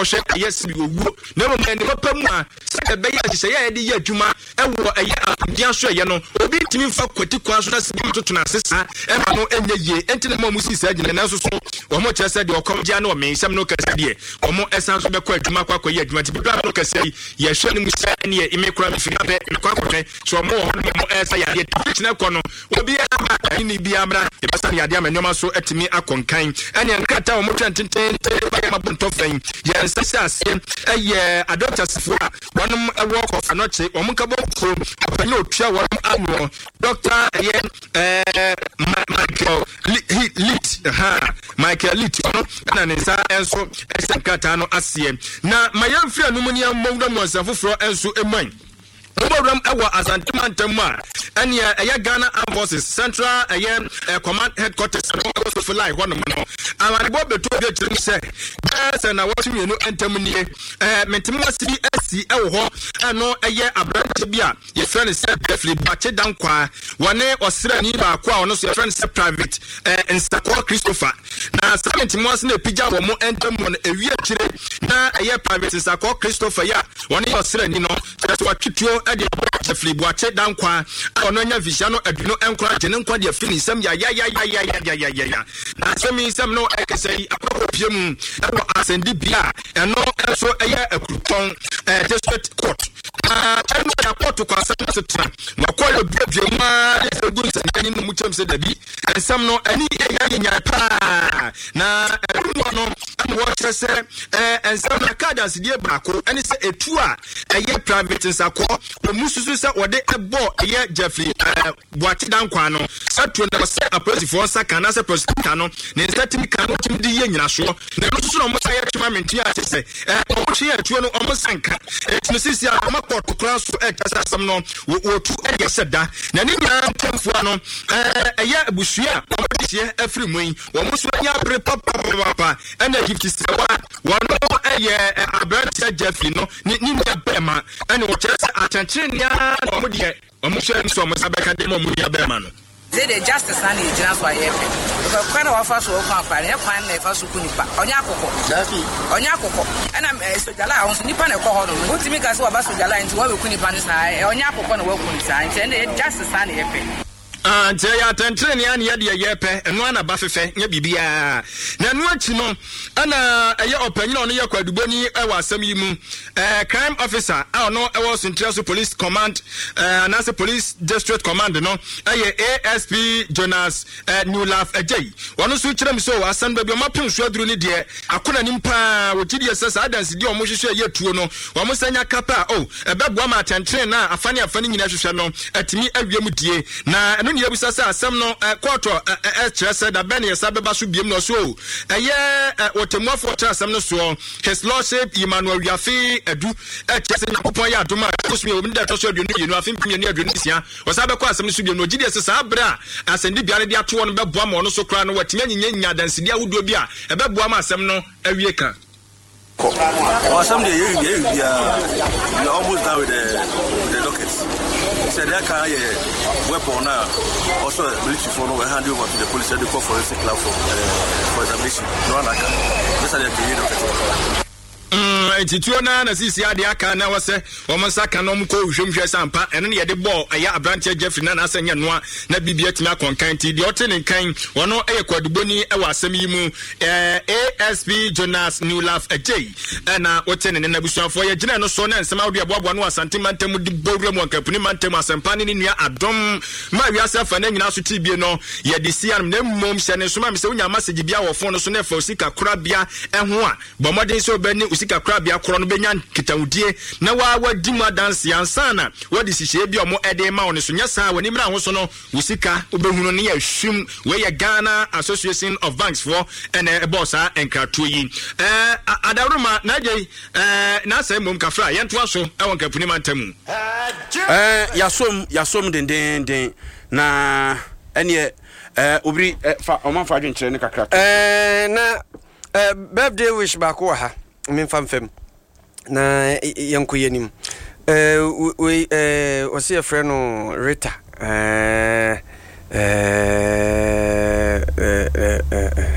ohwe yes bi owu na mo man mo pam a se be ya hye ya de ya adwuma ewo eye adia so ye no obi ntimi fa kwati kwa so na se bi toto na sesa e ma no enye ye enti na mo musi sa gina na so so wo mo kire se de okom dia na o men nsem no kase de wo mo esan so be kwa adwuma kwa ye adwuma ti bi no kase ye hwe ni musa ne ye imekura mi fi abe kwa kwotwe so mo mo esa ya de tina ko no obi ama ni bi amra e basa ya de amanyoma so etimi akonkan ene nkata wo mo twententen ba ma bonto fan ye nsasa ase eye adopters fo wonum work of anoche wo mo kabo ko apanya otwa wonum amo doctor Michael Lit na nsa enso esankata no ase na mayamfia numuni amwuda mwansafofro enso eman Oboram ewa asantimantema anya eya Ghana Armed Forces Central Command Headquarters no for life one no awari bo beto de chirim se asa na watching you no entemnie mentimo asibi asi ewo ho ano eye abrante bia ye friend se definitely bache dankwa wane osira ni ba kwa ono so ye friend se private Nsako Christopher na mentimo asi na pija wo mo entemo na ewie chire na eye private Nsako Christopher ya wane osira ni no just watwituo ade definitely bache dankwa ono nya vision no aduno enkora gene nkwa de fini sam ya na semi sam no ekesai apopiem asendi bia eno so eye akuton district court eno ya court kwa sam setra na kwalo bia ma egun sani no muchem se dabi sam no ani nya pa na no wo chese sam na cadence die brako ani se etu a eye private Nsako mususu se wode ebo eye Jeffrey boati dankwa no satu na se apolice for saka na se prosecutor no ne statimi kan no tim di ye nyina so na mususu no mo sa ye twema menti a se o hwe ya tuo no o mo sanka tinu sisi a mo court class so kasa sam no wo tu e seda na ni nya temfo no eye abusua o di ye afri muin wo mo so nya bre papa ena gift sewa wono eye abrantia Jeffrey no ni nya bema ena wo chese attention ya mo die o mo hwe nso mo sabeka de mo dia bema no they the justice and the general for here because kind of offer so kan pa ne kwan na fa so kunipa onya akoko ana so jala on so nipa na ko ho no utimi ka se wa ba so jala nti wa be kunipa ne sai onya akoko na wa kunipa nti ne justice and here ante ya tentreni ani ya de yepe eno ana ba fefe nya bibia na enu achi no ana eye opanyin ono ye kwaduboni ewa asam yi mu crime officer ono ewa Central Police Command anase Police District Command no eye ASP Jonas Newlaf Ajay wono so kirem so asam ba bi o mapem so aduru ni de akona nimpa wotidi sesa adanse di o mo hwehwe ye tuo no wo mo sanya kapa ebeboa ma tentreni na afani nyina hwehwe no atimi awie mu die na eno ni ebusa sa asam no quarter stress da ben yesa beba so biem no so eye otemuafo tra asam no so his lordship Emmanuel Yafi edu chese nyakopon ya adoma kosmi obi da toso aduno yenu afim pimye aduno sia osa be kwa asam no so biem no gidi ese abra asendi bia ne dia to no beboa ma no so kra no watimi nya danse dia wodo bia ebeboa ma asam no awie ka some day you are almost done with the dockets. So they can weapon now. Also, military phone will hand over to the police and the call forensic lab for examination. No one can. Just like the Tituona na sisi ade aka na wose wo msaka no mko hwehwehwe sampa eno ne yede ball aya abranche Jeffrey na asanya noa na bibia timi akonkan ti de ote ne kan wono eye kwaduboni ewa asam yi mu ASP Jonas Newlaf Ajay na ote ne na busuafo ye gina no so na nsema odi aboabo no asantimantem di bowre mu ankapuni mantem asempa ne nua adom ma wiase fa na nyina so tibie no ye de sian na mmom hye ne so ma me se unya message bia wo phone so na fa usika kura bia eho a bomodin so bani usika kura bia kro no benya kitawudie na wadi mu dance yansana wadi sihye bia omo ede ma woni so nyasa wani mra ho so no usika obehunu ne ya hwim we ya Ghana Association of Banks for ene bossa enkrato yi adaruma na je na sai mum kafra yentoa so ewon kapuni mantamu yasom den na ene obri fa omanfa adwenkyere ne kakra na birthday wish ba ko ha min fam na yanko yenim we wasi a friend no Rita